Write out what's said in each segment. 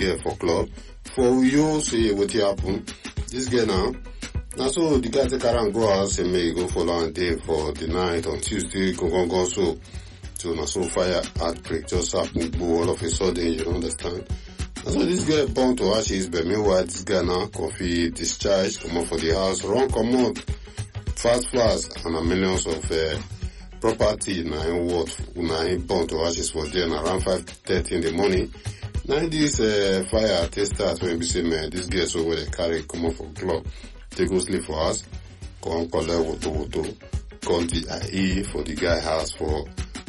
girl for club. For you, say what happen. This girl now so the guy take her and go out, say may go for long day for the night on Tuesday, go so now so fire outbreak just happen all of a sudden, you understand. And so this girl born to ashes, but meanwhile this guy now coffee discharge, come out for the house, run come out fast, and a millions of property now in what now born to ashes for there and around 5:30 in the morning. Now this fire test starts when we say man, this girl so where they carry come out for club, they go sleep for us, come collect water, call the IE for the guy house for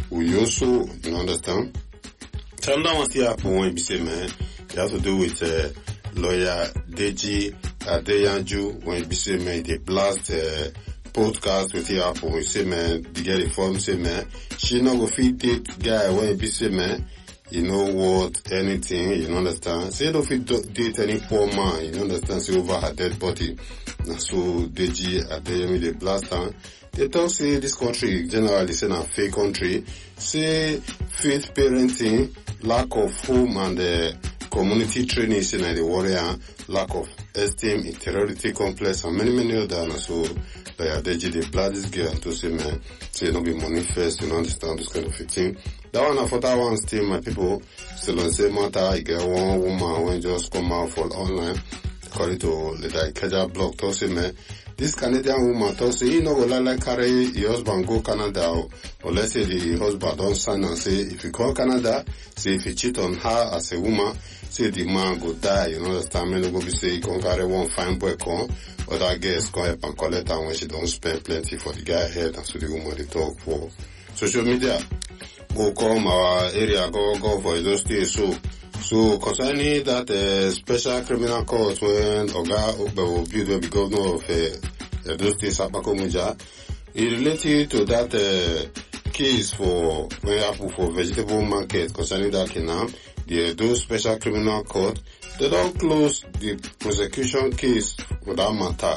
Uyoso, you understand? So now what happen when we say man, it has to do with lawyer Deji Adeyanju when we say man they blast podcast with the happen. We say man they get informed say man she not go fit date guy when we say man you know what anything you understand. Say don't fit date any poor man you understand. Say over her dead body. Now so Deji Adeyanju they blast her. They talk say this country generally say a fake country. Say faith parenting, lack of home and community training is in the warrior, lack of esteem, inferiority complex, and many others. So they blood this girl to say man, say not be money first, you know, understand this kind of thing. That one for that one still my people still on the same matter. I get one woman when just come out for online, according to the Ikeja blog to say man. This Canadian woman thought say he no go like carry his husband go Canada or let's say the husband don't sign and say if you come Canada, say if he cheat on her as a woman, say the man go die, you know understand me no go be say he can carry one fine boy come or that girl come help and collect her when she don't spend plenty for the guy head and so the woman they talk for social media. Go come our area, go for those states So concerning that special criminal court when Oga Obi will be governor of those states, Apakomuja, it related to that case for when happen for vegetable market concerning that Kenam, those special criminal court, they don't close the prosecution case for that matter.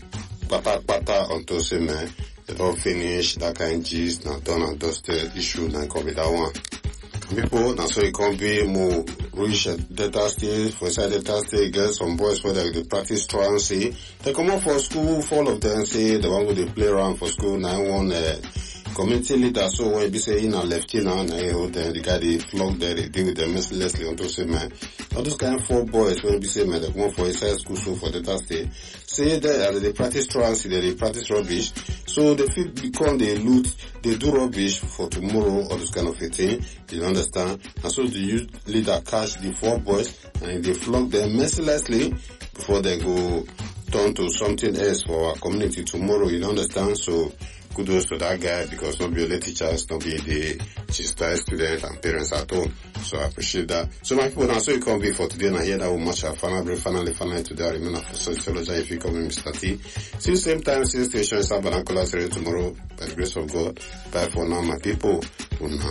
Pata until say man, they don't finish that kind of gist, now done and dusted issue, now come with that one. People, now so it can be more reach data stage, for inside data stage, get some boys where they practice truancy. They come up for school, all of them say the one who they play around for school, now one community leader, so when be saying a left in and then the guy they flog there, they deal with them mercilessly until say man. All those kind of 4 boys when be say man, they come up for inside school, so for data stage, say that they practice truancy, they practice rubbish, so they feel become they loot, they do rubbish for tomorrow, all this kind of a thing, you understand? And so the youth leader catch the 4 boys and they flog them mercilessly before they go turn to something else for our community tomorrow, you understand? So kudos to that guy because not be only teachers, not be the sister, student and parents at home. So I appreciate that. So my people, now so you can be for today and I hear that will match our finally today. I remain for sociology if you come in Mr. T. See you same time, same station, Sabanacola tomorrow by the grace of God. Bye for now, my people.